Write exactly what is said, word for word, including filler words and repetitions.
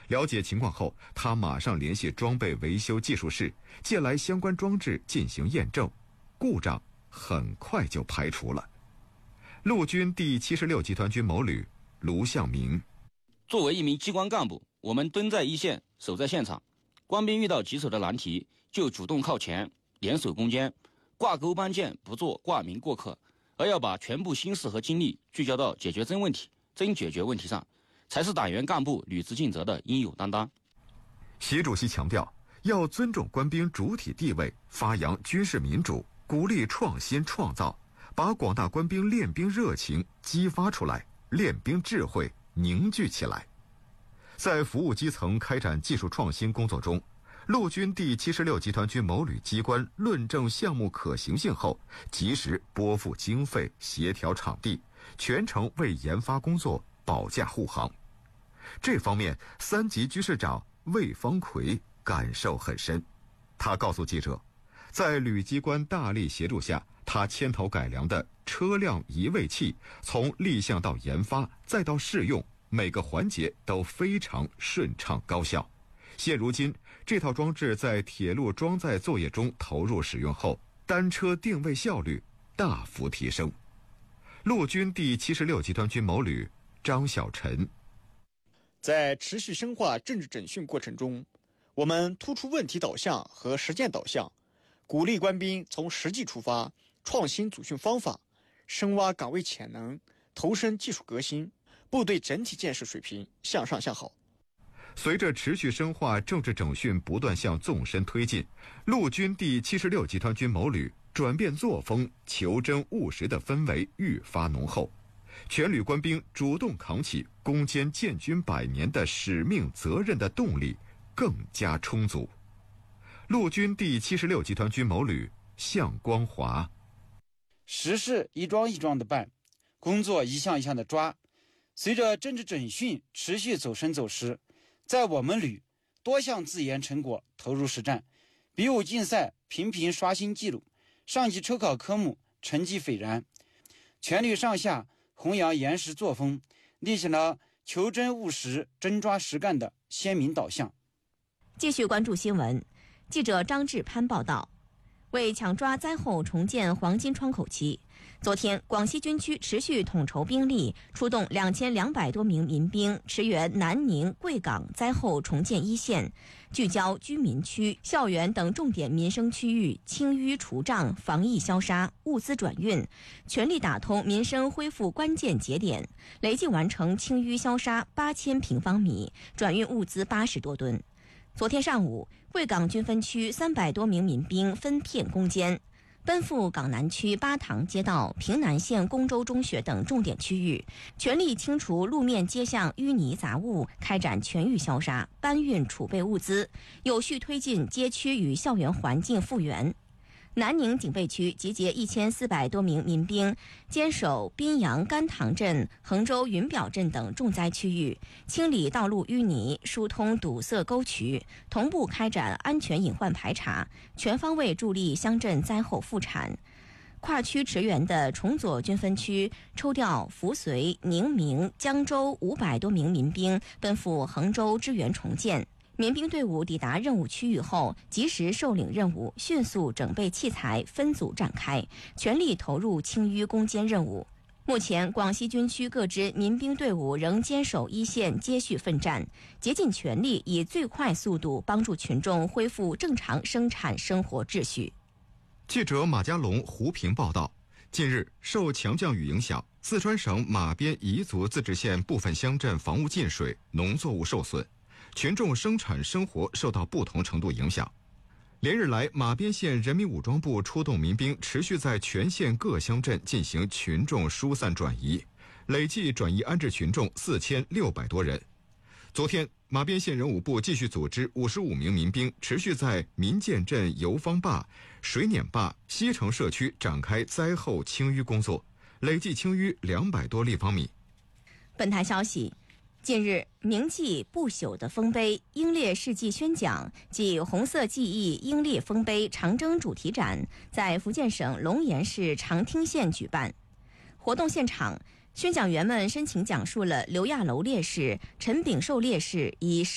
了解情况后，他马上联系装备维修技术室，借来相关装置进行验证，故障很快就排除了。陆军第七十六集团军某旅卢向明： 作为一名机关干部，我们蹲在一线，守在现场，官兵遇到棘手的难题，就主动靠前，联手攻坚，挂钩班建，不做挂名过客，而要把全部心思和精力聚焦到解决真问题、真解决问题上，才是党员干部履职尽责的应有担当。 习主席强调，要尊重官兵主体地位，发扬军事民主，鼓励创新创造，把广大官兵练兵热情激发出来，练兵智慧凝聚起来。在服务基层开展技术创新工作中，陆军第七十六集团军某旅机关论证项目可行性后，及时拨付经费，协调场地，全程为研发工作保驾护航。这方面，三级居士长魏方奎感受很深。他告诉记者，在旅机关大力协助下，他牵头改良的车辆移位器，从立项到研发再到试用，每个环节都非常顺畅高效。现如今，这套装置在铁路装载作业中投入使用后，单车定位效率大幅提升。陆军第七十六集团军某旅张小晨： 在持续深化政治整训过程中，我们突出问题导向和实践导向，鼓励官兵从实际出发，创新组训方法，深挖岗位潜能，投身技术革新，部队整体建设水平向上向好。 随着持续深化政治整训不断向纵深推进，陆军第七十六集团军某旅转变作风、求真务实的氛围愈发浓厚，全旅官兵主动扛起攻坚建军百年的使命责任的动力更加充足。陆军第七十六集团军某旅向光华： 实事一桩一桩的办，工作一项一项的抓。随着政治整训持续走深走实，在我们旅多项自研成果投入实战，比武竞赛频频刷新纪录，上级抽考科目成绩斐然，全旅上下弘扬严实作风，立起了求真务实、真抓实干的鲜明导向。 继续关注新闻，记者张志攀报道。为抢抓灾后重建黄金窗口期，昨天广西军区持续统筹兵力，出动两千两百多名民兵驰援南宁、贵港灾后重建一线，聚焦居民区、校园等重点民生区域，清淤除障、防疫消杀、物资转运，全力打通民生恢复关键节点，累计完成清淤消杀八千平方米，转运物资八十多吨。昨天上午，贵港军分区三百多名民兵分片攻坚，奔赴港南区巴塘街道、平南县公州中学等重点区域，全力清除路面街巷淤泥杂物，开展全域消杀，搬运储备物资，有序推进街区与校园环境复原。南宁警备区集结一千四百多名民兵，坚守滨阳甘塘镇、衡州云表镇等重灾区域，清理道路淤泥，疏通堵塞沟渠，同步开展安全隐患排查，全方位助力乡镇灾后复产。跨区驰援的崇左军分区抽调扶绥、宁明、江州五百多名民兵奔赴衡州支援重建。民兵队伍抵达任务区域后，及时受领任务，迅速整备器材，分组展开，全力投入清淤攻坚任务。目前，广西军区各支民兵队伍仍坚守一线，接续奋战，竭尽全力以最快速度帮助群众恢复正常生产生活秩序。 记者马家龙、胡平报道，近日受强降雨影响，四川省马边彝族自治县部分乡镇房屋进水，农作物受损，群众生产生活受到不同程度影响。连日来，马边县人民武装部出动民兵，持续在全县各乡镇进行群众疏散转移，累计转移安置群众四千六百多人。昨天，马边县人武部继续组织五十五名民兵，持续在民建镇油坊坝、水碾坝、西城社区展开灾后清淤工作，累计清淤两百多立方米。 本台消息，近日，铭记不朽的丰碑英烈事迹宣讲暨红色记忆英烈丰碑长征主题展在福建省龙岩市长汀县举办。活动现场，宣讲员们深情讲述了刘亚楼烈士、陈炳寿烈士以